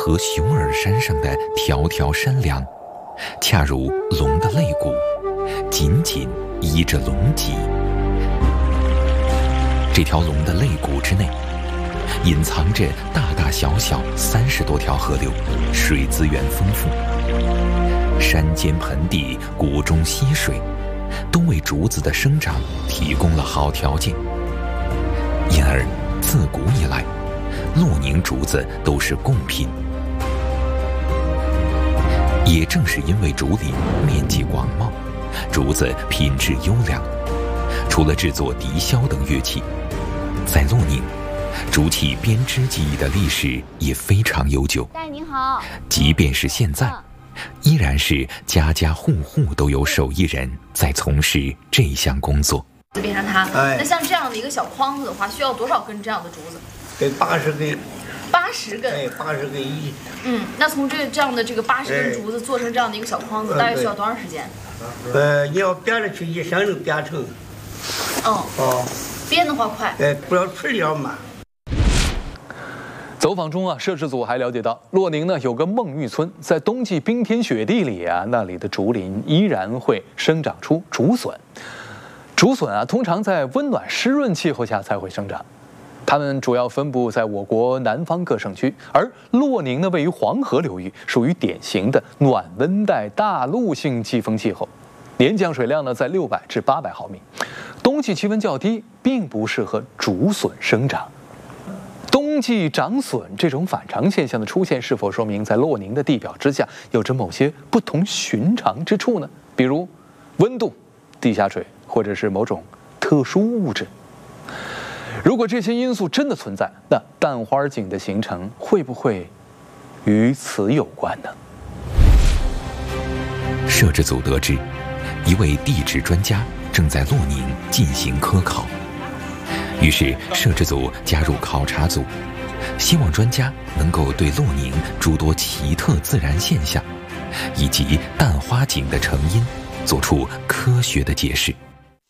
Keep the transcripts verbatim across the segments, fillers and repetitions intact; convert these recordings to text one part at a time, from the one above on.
和熊耳山上的条条山梁，恰如龙的肋骨，紧紧依着龙脊。这条龙的肋骨之内，隐藏着大大小小三十多条河流，水资源丰富。山间盆地、谷中溪水，都为竹子的生长提供了好条件。因而，自古以来，洛宁竹子都是贡品。也正是因为竹林面积广袤，竹子品质优良，除了制作笛箫等乐器，在洛宁，竹器编织技艺的历史也非常悠久。 大爷您好。 即便是现在，依然是家家户户都有手艺人在从事这项工作。 编上它， 哎， 那像这样的一个小筐子的话，需要多少根这样的竹子？ 得八十根。 八十根。 哎，八十根一。 嗯，那从这这样的这个八十根竹子做成这样的一个小筐子，大概需要多长时间？ 呃，你要编了去，一生能编成。 哦。 哦。 编的话快。 哎，不要处理要慢。 走访中啊，摄制组还了解到，洛宁呢有个孟玉村，在冬季冰天雪地里啊，那里的竹林依然会生长出竹笋。竹笋啊，通常在温暖湿润气候下才会生长，它们主要分布在我国南方各省区，而洛宁呢位于黄河流域，属于典型的暖温带大陆性季风气候，年降水量呢在六百至八百毫米，冬季气温较低，并不适合竹笋生长。冬季长笋这种反常现象的出现，是否说明在洛宁的地表之下有着某些不同寻常之处呢？比如温度、地下水，或者是某种特殊物质。如果这些因素真的存在，那蛋花井的形成会不会与此有关呢？ 摄制组得知，一位地质专家正在洛宁进行科考，于是摄制组加入考察组，希望专家能够对洛宁诸多奇特自然现象，以及蛋花井的成因做出科学的解释。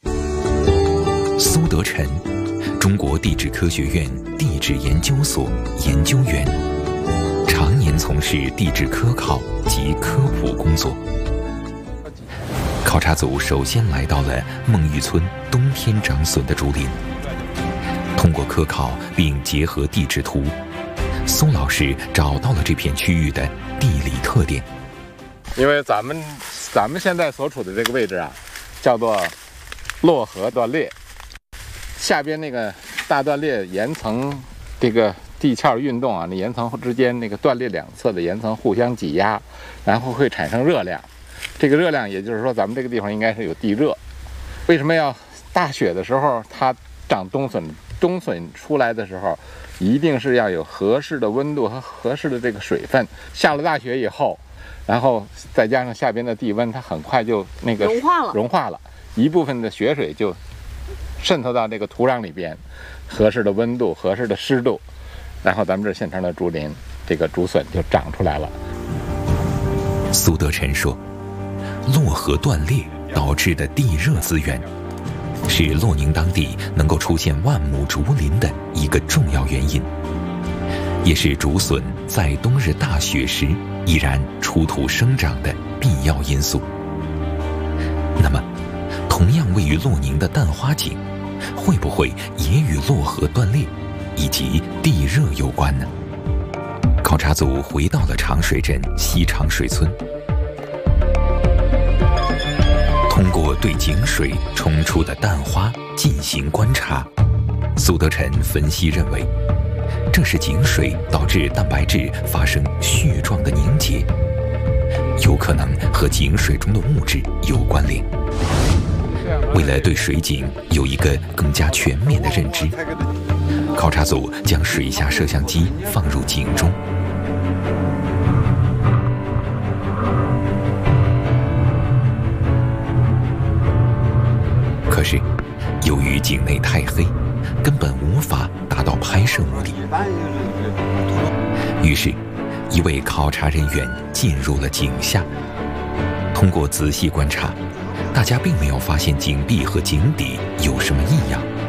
苏德臣，中国地质科学院地质研究所研究员，常年从事地质科考及科普工作。考察组首先来到了孟玉村冬天长笋的竹林，通过科考并结合地质图，苏老师找到了这片区域的地理特点。 因为咱们咱们现在所处的这个位置啊，叫做洛河断裂，下边那个大断裂岩层这个地壳运动啊，那岩层之间那个断裂两侧的岩层互相挤压，然后会产生热量。这个热量也就是说，咱们这个地方应该是有地热。为什么要大雪的时候它长冬笋？冬笋出来的时候，一定是要有合适的温度和合适的这个水分。下了大雪以后，然后再加上下边的地温，它很快就那个融化了， 融化了，一部分的雪水就渗透到这个土壤里边，合适的温度、合适的湿度，然后咱们这现成的竹林，这个竹笋就长出来了。 苏德臣说，洛河断裂导致的地热资源，是洛宁当地能够出现万亩竹林的一个重要原因，也是竹笋在冬日大雪时依然出土生长的必要因素。那么，同样位于洛宁的蛋花井，会不会也与洛河断裂以及地热有关呢？考察组回到了长水镇西长水村，通过对井水冲出的蛋花进行观察，苏德臣分析认为，这是井水导致蛋白质发生絮状的凝结，有可能和井水中的物质有关联。为了对水井有一个更加全面的认知，考察组将水下摄像机放入井中。可是，由于井内太黑，根本无法达到拍摄目的。于是，一位考察人员进入了井下。通过仔细观察，大家并没有发现井壁和井底有什么异样。